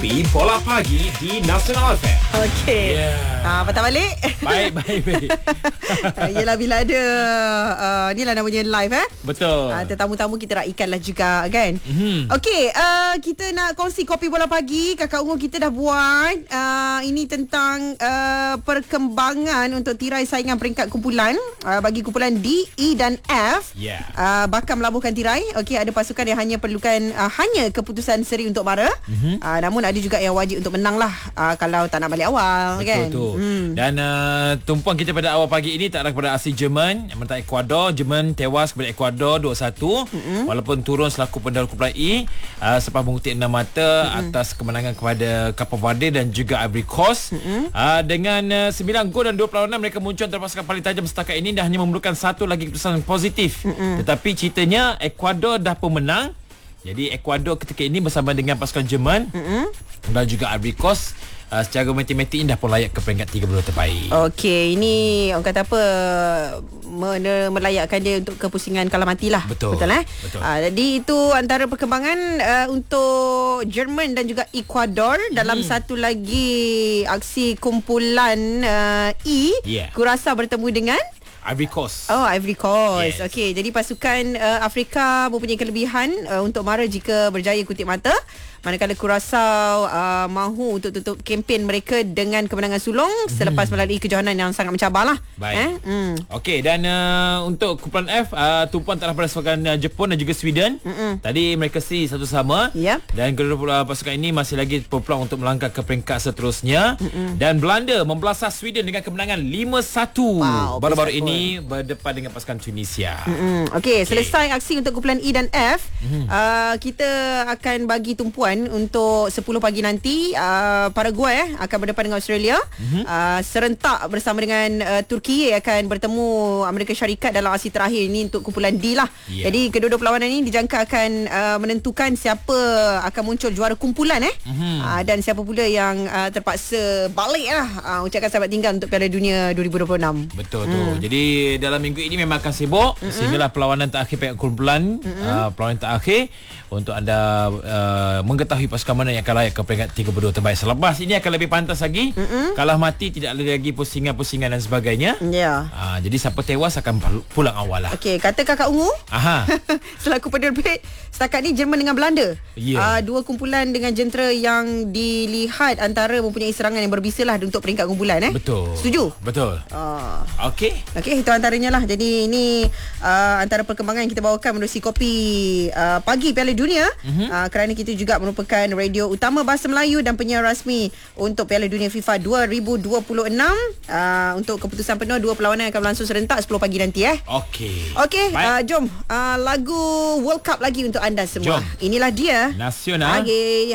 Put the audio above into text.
Bola Pagi di Nasional FM. Okey. Patah balik. Baik. Yelah, bila ada inilah namanya live Betul. tetamu-tamu kita raikanlah juga kan. Okey, kita nak kongsi kopi bola pagi. Kakak Ungu kita dah buat ini tentang perkembangan untuk tirai saingan peringkat kumpulan bagi kumpulan D, E dan F. Bakal melabuhkan tirai. Okey, ada pasukan yang hanya perlukan hanya keputusan seri untuk mara. Namun ada juga yang wajib untuk menang lah kalau tak nak balik awal. Betul kan. tu. Dan tumpuan kita pada awal pagi ini tak ada kepada asli Jerman yang menentang Ecuador. Jerman tewas kepada Ecuador 2-1 walaupun turun selaku pendahulu kumpulan E selepas mengutip 6 mata atas kemenangan kepada Cape Verde dan juga Ivory Coast. Dengan 9 gol dan 2 perlawanan, mereka muncul antara pasukan paling tajam setakat ini dan hanya memerlukan satu lagi keputusan positif. Tetapi ceritanya Ecuador dah pemenang. Jadi Ecuador ketika ini bersama dengan pasukan Jerman dan juga Ivory Coast secara matematik dah pun layak ke peringkat 32 terbaik. Okey, ini orang kata apa, melayakkan dia untuk kepusingan kalah matilah. Betul. Betul. Jadi itu antara perkembangan untuk Jerman dan juga Ecuador. Dalam satu lagi aksi kumpulan E, Kurasa bertemu dengan Ivory Coast. Ivory Coast. Yes. Okey, jadi pasukan Afrika mempunyai kelebihan untuk mara jika berjaya kutip mata. Manakala Curaçao mahu untuk tutup kempen mereka dengan kemenangan sulung selepas melalui kejohanan yang sangat mencabarlah. Baik. Okey, dan untuk kumpulan F, tumpuan telah berdasarkan Jepun dan juga Sweden. Tadi mereka seri satu sama. Dan kedua pasukan ini masih lagi berpeluang untuk melangkah ke peringkat seterusnya. Dan Belanda membelasah Sweden dengan kemenangan 5-1. Baru-baru ini berdepan dengan pasukan Tunisia. Okey, selesai aksi untuk kumpulan E dan F. Kita akan bagi tumpuan untuk 10 pagi nanti. Paraguay akan berdepan dengan Australia. Serentak bersama dengan Turki akan bertemu Amerika Syarikat dalam aksi terakhir ini untuk kumpulan D lah. Jadi kedua-dua perlawanan ini dijangka akan menentukan siapa akan muncul juara kumpulan dan siapa pula yang terpaksa balik lah ucapkan selamat tinggal untuk Piala Dunia 2026. Betul tu. Jadi dalam minggu ini memang akan sibuk sehinggalah perlawanan terakhir peringkat kumpulan. Perlawanan terakhir untuk anda mengetahui pasukan mana yang akan layak ke peringkat 32 terbaik. Selepas ini akan lebih pantas lagi. Kalah mati, tidak ada lagi pusingan-pusingan dan sebagainya. Jadi siapa tewas akan pulang awal lah. Okey, kata Kakak Ungu selaku penerbit, setakat ni Jerman dengan Belanda, dua kumpulan dengan jentera yang dilihat antara mempunyai serangan yang berbisa lah untuk peringkat kumpulan. Betul. Setuju? Betul. Okey, itu antaranya lah. Jadi ini antara perkembangan yang kita bawakan menerusi kopi pagi Piala Dunia. Kerana kita juga merupakan radio utama bahasa Melayu dan penyiar rasmi untuk Piala Dunia FIFA 2026. Untuk keputusan penuh, dua perlawanan akan berlangsung serentak 10 pagi nanti. Okey, jom lagu World Cup lagi untuk anda semua. Inilah dia Nasional.